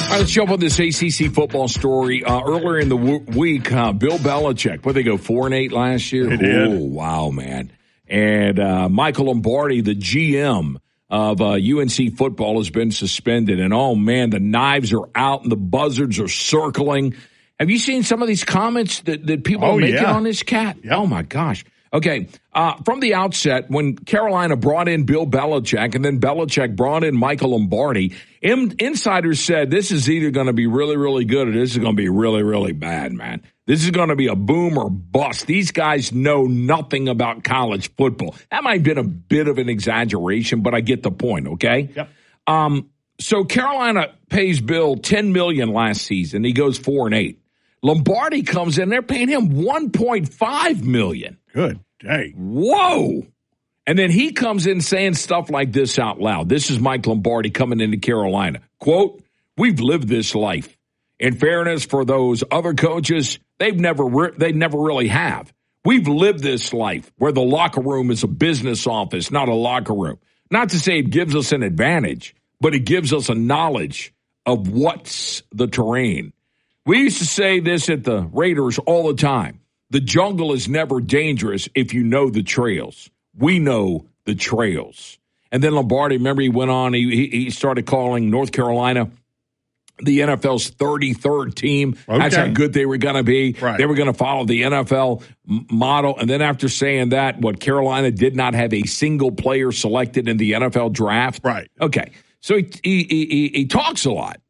All right, let's jump on this ACC football story. Earlier in the week, Bill Belichick, what they go 4-8 last year? They did. Oh, wow, man. And Michael Lombardi, the GM of UNC football, has been suspended. And, oh, man, the knives are out and the buzzards are circling. Have you seen some of these comments that people are making on this cat? Yep. Oh, my gosh. Okay, from the outset, when Carolina brought in Bill Belichick and then Belichick brought in Michael Lombardi, insiders said this is either going to be really, really good or this is going to be really, really bad, man. This is going to be a boom or bust. These guys know nothing about college football. That might have been a bit of an exaggeration, but I get the point, okay? Yep. So Carolina pays Bill $10 million last season. He goes 4-8. Lombardi comes in, they're paying him $1.5 million. Good day. Whoa. And then he comes in saying stuff like this out loud. This is Mike Lombardi coming into Carolina. Quote, "We've lived this life. In fairness for those other coaches, they never really have. We've lived this life where the locker room is a business office, not a locker room. Not to say it gives us an advantage, but it gives us a knowledge of what's the terrain. We used to say this at the Raiders all the time. The jungle is never dangerous if you know the trails. We know the trails." And then Lombardi, remember, he went on, he started calling North Carolina the NFL's 33rd team. Okay. That's how good they were going to be. Right. They were going to follow the NFL model. And then after saying that, Carolina did not have a single player selected in the NFL draft. Right. Okay. So he talks a lot.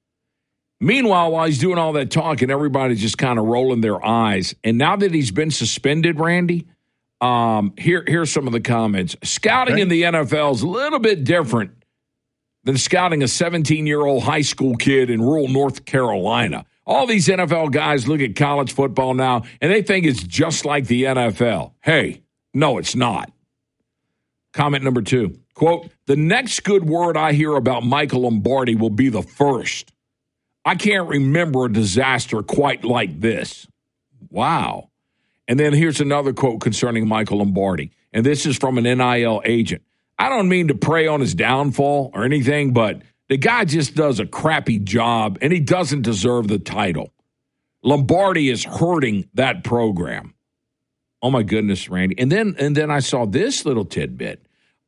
Meanwhile, while he's doing all that talking, everybody's just kind of rolling their eyes. And now that he's been suspended, Randy, here's some of the comments. Scouting in the NFL is a little bit different than scouting a 17-year-old high school kid in rural North Carolina. All these NFL guys look at college football now, and they think it's just like the NFL. Hey, no, it's not. Comment number 2, quote, "The next good word I hear about Michael Lombardi will be the first. I can't remember a disaster quite like this." Wow. And then here's another quote concerning Michael Lombardi, and this is from an NIL agent. "I don't mean to prey on his downfall or anything, but the guy just does a crappy job, and he doesn't deserve the title. Lombardi is hurting that program." Oh, my goodness, Randy. And then I saw this little tidbit.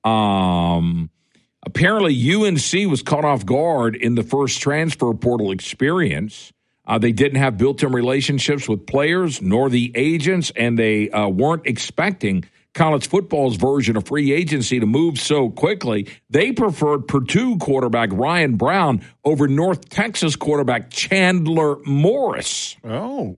Apparently, UNC was caught off guard in the first transfer portal experience. They didn't have built-in relationships with players nor the agents, and they weren't expecting college football's version of free agency to move so quickly. They preferred Purdue quarterback Ryan Brown over North Texas quarterback Chandler Morris. Oh.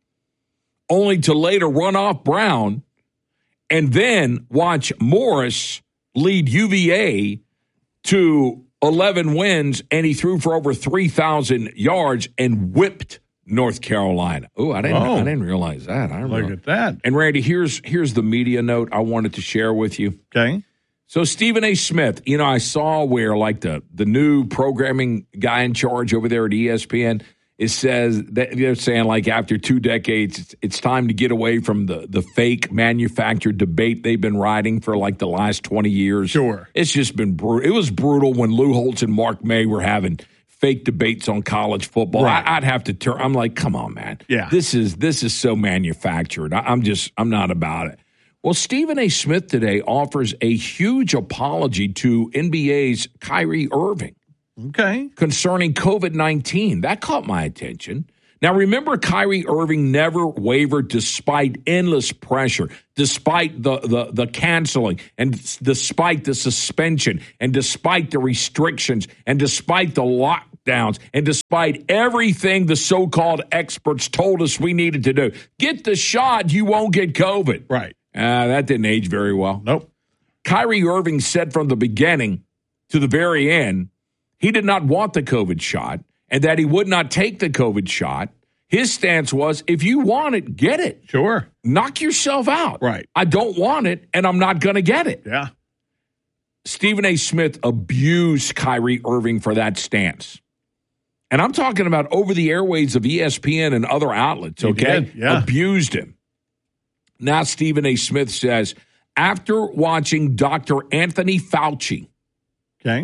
Only to later run off Brown and then watch Morris lead UVA to 11 wins, and he threw for over 3,000 yards and whipped North Carolina. Oh, I didn't realize that. Look at that. And Randy, here's the media note I wanted to share with you. Okay. So Stephen A. Smith, I saw where like the new programming guy in charge over there at ESPN, it says that they're saying like after 2 decades, it's time to get away from the fake manufactured debate they've been riding for like the last 20 years. Sure. It's just been brutal. It was brutal when Lou Holtz and Mark May were having fake debates on college football. Right. I'd have to turn. I'm like, come on, man. Yeah. This is so manufactured. I'm not about it. Well, Stephen A. Smith today offers a huge apology to NBA's Kyrie Irving. Okay. Concerning COVID-19. That caught my attention. Now, remember, Kyrie Irving never wavered despite endless pressure, despite the canceling, and despite the suspension, and despite the restrictions, and despite the lockdowns, and despite everything the so-called experts told us we needed to do. Get the shot, you won't get COVID. Right. That didn't age very well. Nope. Kyrie Irving said from the beginning to the very end, he did not want the COVID shot and that he would not take the COVID shot. His stance was, if you want it, get it. Sure. Knock yourself out. Right. I don't want it, and I'm not going to get it. Yeah. Stephen A. Smith abused Kyrie Irving for that stance. And I'm talking about over the airwaves of ESPN and other outlets, okay? Yeah. Abused him. Now Stephen A. Smith says, after watching Dr. Anthony Fauci, okay,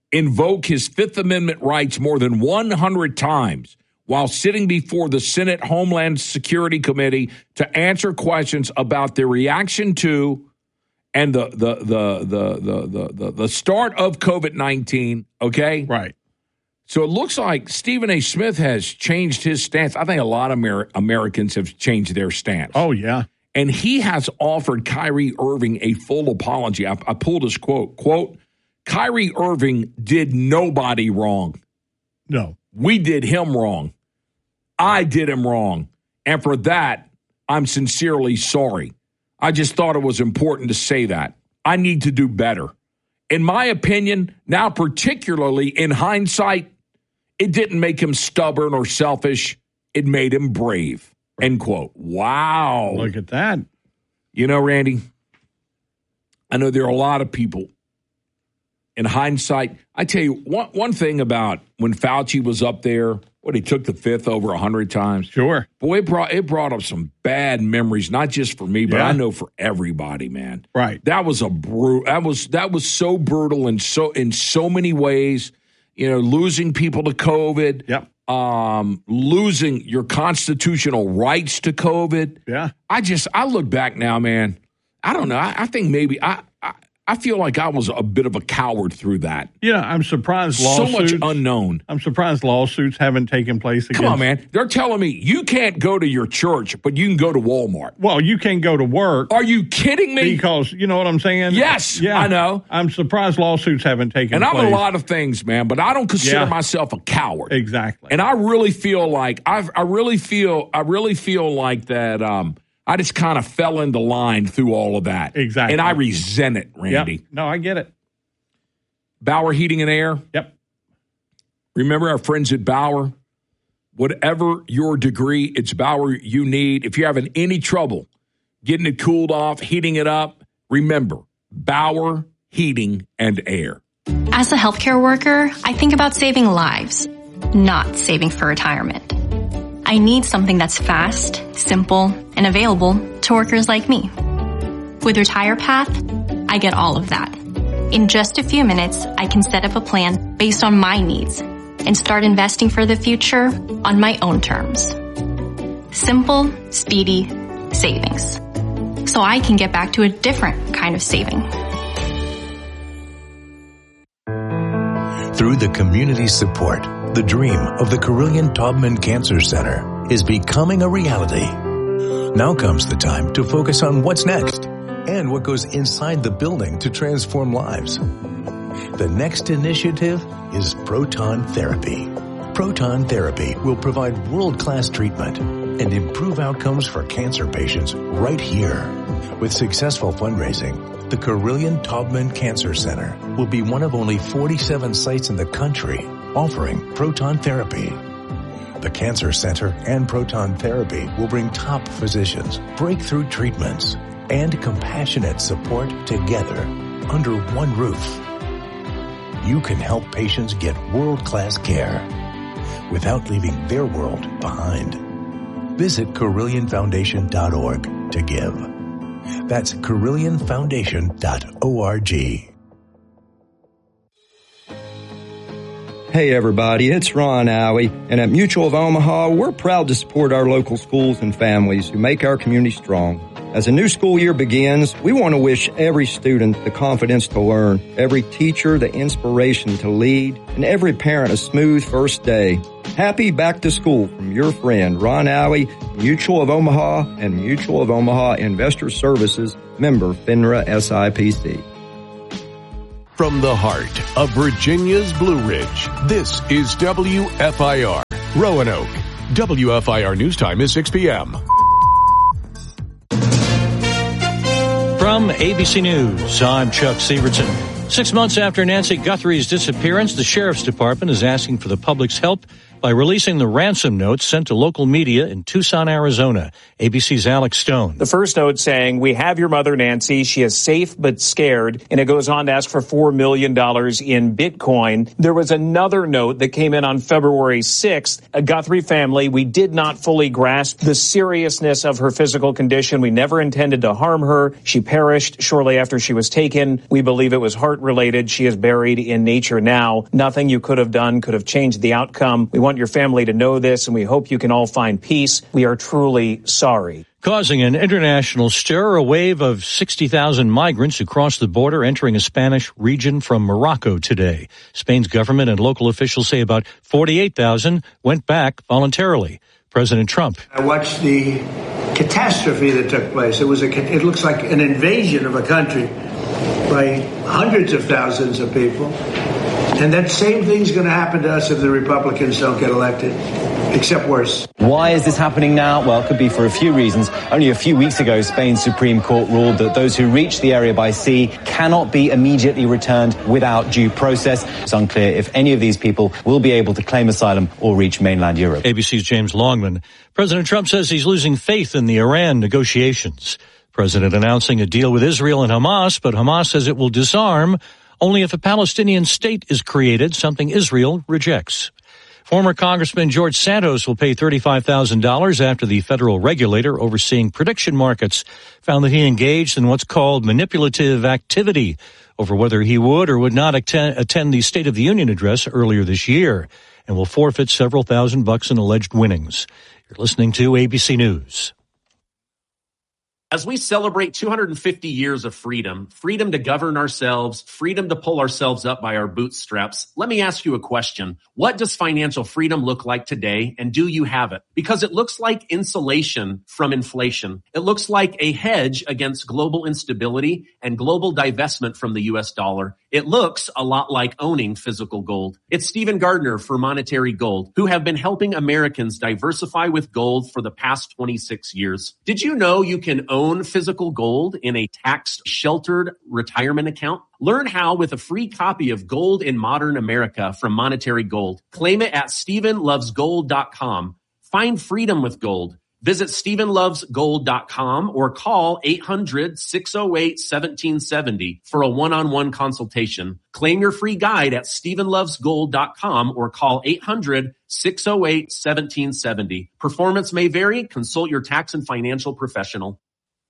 invoke his Fifth Amendment rights more than 100 times while sitting before the Senate Homeland Security Committee to answer questions about the reaction to and the start of COVID-19, okay? Right. So it looks like Stephen A. Smith has changed his stance. I think a lot of Americans have changed their stance. Oh, yeah. And he has offered Kyrie Irving a full apology. I pulled his quote, Kyrie Irving did nobody wrong. No. We did him wrong. I did him wrong. And for that, I'm sincerely sorry. I just thought it was important to say that. I need to do better. In my opinion, now particularly in hindsight, it didn't make him stubborn or selfish. It made him brave. End quote. Wow. Look at that. You know, Randy, I know there are a lot of people in hindsight. I tell you, one thing about when Fauci was up there, he took the fifth over 100 times. Sure. Boy, it brought up some bad memories, not just for me, but I know for everybody, man. Right. That was that was so brutal and so in so many ways. You know, losing people to COVID. Yep. Losing your constitutional rights to COVID. Yeah. I look back now, man. I don't know. I think maybe I feel like I was a bit of a coward through that. Yeah, I'm surprised lawsuits. So much unknown. I'm surprised lawsuits haven't taken place against. Come on, man. They're telling me you can't go to your church, but you can go to Walmart. Well, you can't go to work. Are you kidding me? Because, you know what I'm saying? Yes, yeah, I know. I'm surprised lawsuits haven't taken place. And I'm place. a lot of things, man, but I don't consider myself a coward. Exactly. And I really feel like I really feel like that. I just kind of fell into line through all of that. Exactly. And I resent it, Randy. Yep. No, I get it. Bauer Heating and Air. Yep. Remember our friends at Bauer? Whatever your degree, it's Bauer you need. If you're having any trouble getting it cooled off, heating it up, remember, Bauer Heating and Air. As a healthcare worker, I think about saving lives, not saving for retirement. I need something that's fast, simple, and available to workers like me. With RetirePath, I get all of that. In just a few minutes, I can set up a plan based on my needs and start investing for the future on my own terms. Simple, speedy savings. So I can get back to a different kind of saving. Through the community support, the dream of the Carilion Taubman Cancer Center is becoming a reality. Now comes the time to focus on what's next and what goes inside the building to transform lives. The next initiative is proton therapy. Proton therapy will provide world-class treatment and improve outcomes for cancer patients right here. With successful fundraising, the Carilion Taubman Cancer Center will be one of only 47 sites in the country offering proton therapy. The Cancer Center and proton therapy will bring top physicians, breakthrough treatments, and compassionate support together under one roof. You can help patients get world-class care without leaving their world behind. Visit CarillionFoundation.org to give. That's CarillionFoundation.org. Hey everybody, it's Ron Alley, and at Mutual of Omaha, we're proud to support our local schools and families who make our community strong. As a new school year begins, we want to wish every student the confidence to learn, every teacher the inspiration to lead, and every parent a smooth first day. Happy back to school from your friend Ron Alley, Mutual of Omaha, and Mutual of Omaha Investor Services, member FINRA SIPC. From the heart of Virginia's Blue Ridge, this is WFIR, Roanoke. WFIR News Time is 6 p.m. From ABC News, I'm Chuck Severson. 6 months after Nancy Guthrie's disappearance, the Sheriff's Department is asking for the public's help by releasing the ransom notes sent to local media in Tucson, Arizona. ABC's Alex Stone. The first note saying, "We have your mother, Nancy. She is safe but scared." And it goes on to ask for $4 million in Bitcoin. There was another note that came in on February 6th. A Guthrie family, we did not fully grasp the seriousness of her physical condition. We never intended to harm her. She perished shortly after she was taken. We believe it was heart related. She is buried in nature now. Nothing you could have done could have changed the outcome. We want your family to know this, and we hope you can all find peace. We are truly sorry. Causing an international stir, a wave of 60,000 migrants who crossed the border entering a Spanish region from Morocco today. Spain's government and local officials say about 48,000 went back voluntarily. President Trump. I watched the catastrophe that took place. It looks like an invasion of a country by hundreds of thousands of people. And that same thing's going to happen to us if the Republicans don't get elected, except worse. Why is this happening now? Well, it could be for a few reasons. Only a few weeks ago, Spain's Supreme Court ruled that those who reach the area by sea cannot be immediately returned without due process. It's unclear if any of these people will be able to claim asylum or reach mainland Europe. ABC's James Longman. President Trump says he's losing faith in the Iran negotiations. President announcing a deal with Israel and Hamas, but Hamas says it will disarm only if a Palestinian state is created, something Israel rejects. Former Congressman George Santos will pay $35,000 after the federal regulator overseeing prediction markets found that he engaged in what's called manipulative activity over whether he would or would not attend the State of the Union address earlier this year, and will forfeit several $1,000 in alleged winnings. You're listening to ABC News. As we celebrate 250 years of freedom to govern ourselves, freedom to pull ourselves up by our bootstraps, let me ask you a question. What does financial freedom look like today, and do you have it? Because it looks like insulation from inflation. It looks like a hedge against global instability and global divestment from the U.S. dollar. It looks a lot like owning physical gold. It's Stephen Gardner for Monetary Gold, who have been helping Americans diversify with gold for the past 26 years. Did you know you can own physical gold in a tax-sheltered retirement account? Learn how with a free copy of Gold in Modern America from Monetary Gold. Claim it at StephenLovesGold.com. Find freedom with gold. Visit StephenLovesGold.com or call 800-608-1770 for a one-on-one consultation. Claim your free guide at StephenLovesGold.com or call 800-608-1770. Performance may vary. Consult your tax and financial professional.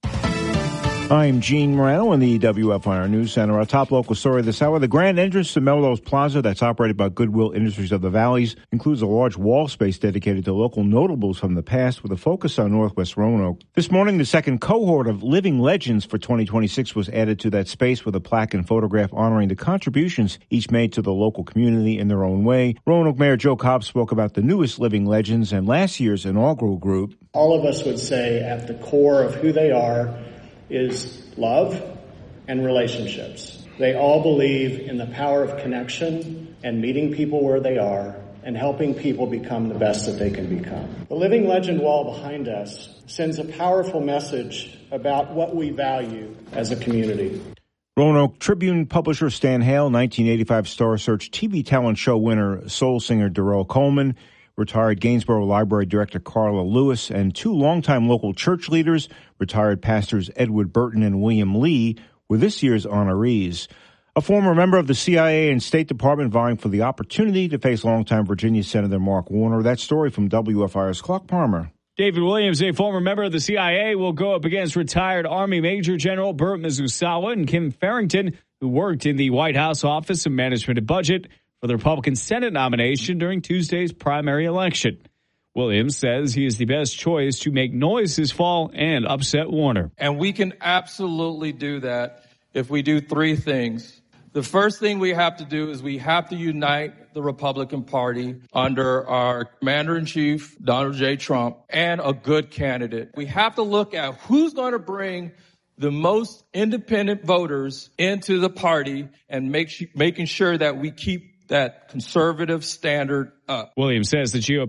I'm Gene Morano in the WFIR News Center. Our top local story this hour, the grand entrance to Melrose Plaza that's operated by Goodwill Industries of the Valleys includes a large wall space dedicated to local notables from the past with a focus on Northwest Roanoke. This morning, the second cohort of Living Legends for 2026 was added to that space with a plaque and photograph honoring the contributions each made to the local community in their own way. Roanoke Mayor Joe Cobb spoke about the newest Living Legends and last year's inaugural group. All of us would say at the core of who they are is love and relationships. They all believe in the power of connection and meeting people where they are and helping people become the best that they can become. The Living Legend wall behind us sends a powerful message about what we value as a community. Roanoke Tribune publisher Stan Hale, 1985 Star Search TV talent show winner soul singer Darrell Coleman, retired Gainsborough Library Director Carla Lewis, and two longtime local church leaders, retired pastors Edward Burton and William Lee, were this year's honorees. A former member of the CIA and State Department vying for the opportunity to face longtime Virginia Senator Mark Warner. That story from WFIR's Clark Palmer. David Williams, a former member of the CIA, will go up against retired Army Major General Burt Mizusawa and Kim Farrington, who worked in the White House Office of Management and Budget for the Republican Senate nomination during Tuesday's primary election. Williams says he is the best choice to make noise this fall and upset Warner. And we can absolutely do that if we do three things. The first thing we have to do is we have to unite the Republican Party under our Commander-in-Chief, Donald J. Trump, and a good candidate. We have to look at who's going to bring the most independent voters into the party and making sure that we keep that conservative standard up. Williams says the GOP